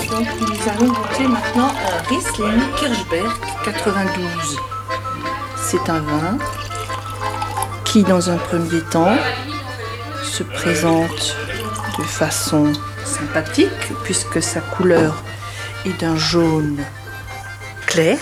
Donc nous allons goûter maintenant un Riesling Kirchberg 92. C'est un vin qui, dans un premier temps, se présente de façon sympathique puisque sa couleur est d'un jaune clair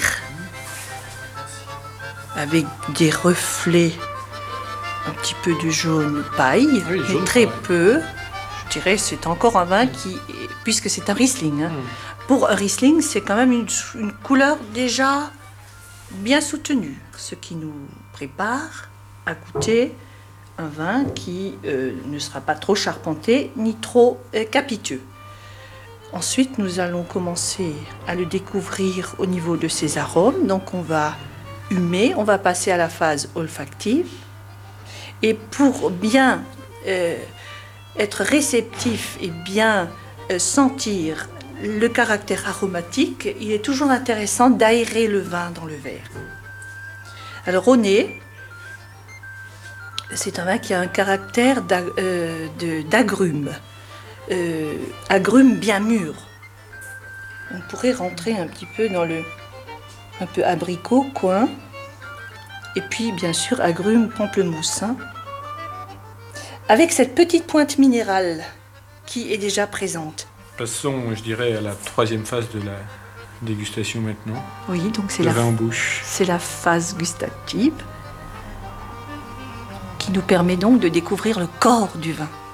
avec des reflets un petit peu de jaune paille, oui, mais très peu. Je dirais c'est encore un vin qui, puisque c'est un Riesling, hein. Pour un Riesling, c'est quand même une couleur déjà bien soutenue, ce qui nous prépare à goûter un vin qui ne sera pas trop charpenté ni trop capiteux. Ensuite, nous allons commencer à le découvrir au niveau de ses arômes. Donc on va humer, on va passer à la phase olfactive. Et pour bien être réceptif et bien sentir le caractère aromatique, il est toujours intéressant d'aérer le vin dans le verre. Alors au nez, c'est un vin qui a un caractère d'agrumes, agrumes bien mûrs. On pourrait rentrer un petit peu dans un peu abricot, coin, et puis bien sûr agrumes, pamplemousse, hein, avec cette petite pointe minérale qui est déjà présente. Passons, je dirais, à la troisième phase de la dégustation maintenant. Oui, donc c'est Le vin en bouche. C'est la phase gustative qui nous permet donc de découvrir le corps du vin.